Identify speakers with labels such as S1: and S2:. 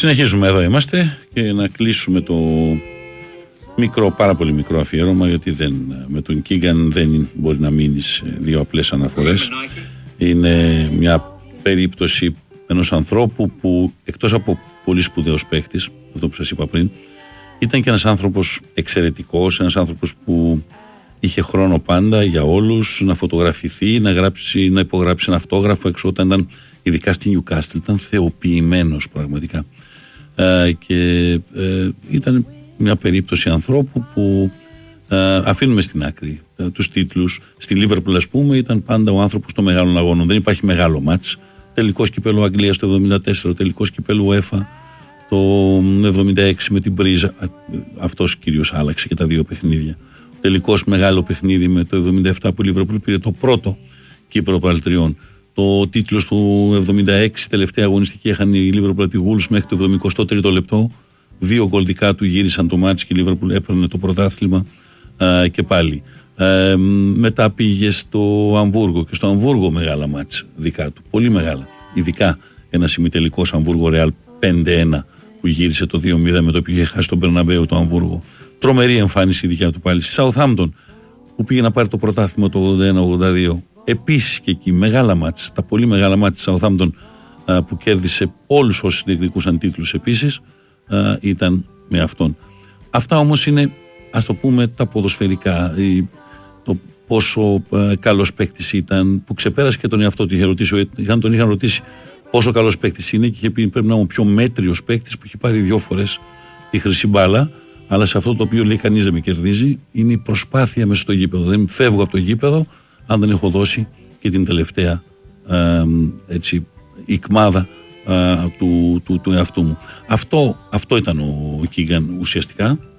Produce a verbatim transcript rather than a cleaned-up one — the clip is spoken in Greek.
S1: Συνεχίζουμε, εδώ είμαστε, και να κλείσουμε το μικρό, πάρα πολύ μικρό αφιέρωμα, γιατί δεν, με τον Κίγκαν δεν μπορεί να μείνεις δύο απλές αναφορές. Είναι μια περίπτωση ενός ανθρώπου που, εκτός από πολύ σπουδαίος παίκτης, αυτό που σας είπα πριν, ήταν και ένας άνθρωπος εξαιρετικός, ένας άνθρωπος που είχε χρόνο πάντα για όλους, να φωτογραφηθεί, να, γράψει, να υπογράψει ένα αυτόγραφο έξω όταν ήταν, ειδικά στη Νιουκάστλ, ήταν θεοποιημένος πραγματικά. Ε, και ε, ήταν μια περίπτωση ανθρώπου που ε, αφήνουμε στην άκρη ε, τους τίτλους. Στη Λίβερπουλ, ας πούμε, ήταν πάντα ο άνθρωπος των μεγάλων αγώνων. Δεν υπάρχει μεγάλο μάτς. Τελικός κυπέλλου Αγγλίας το εβδομήντα τέσσερα, τελικός κυπέλλου UEFA το εβδομήντα έξι με την Μπρίζα. Αυτός κυρίως άλλαξε και τα δύο παιχνίδια. Τελικός μεγάλο παιχνίδι με το εβδομήντα επτά που η Λίβερπουλ πήρε το πρώτο Κύπρο Παλτριών. Το τίτλος του εβδομήντα έξι, τελευταία αγωνιστική, έχανε η Λίβερπουλ τη Wolves μέχρι το εβδομηκοστό τρίτο λεπτό. Δύο γκολ δικά του γύρισαν το μάτς και η Λίβερπουλ έπαιρνε το πρωτάθλημα α, και πάλι. Ε, μετά πήγε στο Αμβούργο και στο Αμβούργο μεγάλα μάτς δικά του. Πολύ μεγάλα. Ειδικά ένα ημιτελικός Αμβούργο Ρεάλ πέντε ένα που γύρισε το δύο μηδέν με το οποίο είχε χάσει τον Μπερναμπέου το Αμβούργο. Τρομερή εμφάνιση η δικιά του πάλι. Στη Southampton που πήγε να πάρει το πρωτάθλημα το ογδόντα ένα ογδόντα δύο. Επίσης και εκεί μεγάλα μάτς, τα πολύ μεγάλα μάτς της Southampton α, που κέρδισε όλους όσοι διεκδικούσαν τίτλους επίσης α, ήταν με αυτόν. Αυτά όμως είναι, ας το πούμε, τα ποδοσφαιρικά, η, το πόσο α, καλός παίκτης ήταν, που ξεπέρασε και τον εαυτό του. Είχε ρωτήσει, είχαν τον είχαν ρωτήσει πόσο καλός παίκτης είναι και είχε πει πρέπει να είναι ο πιο μέτριος παίκτης που έχει πάρει δύο φορές τη χρυσή μπάλα, αλλά σε αυτό το οποίο λέει κανείς δεν με κερδίζει είναι η προσπάθεια μέσα στο γήπεδο. Δεν φεύγω από το γήπεδο αν δεν έχω δώσει και την τελευταία ε, έτσι, ικμάδα ε, του, του, του εαυτού μου. Αυτό, αυτό ήταν ο Κίγκαν ουσιαστικά.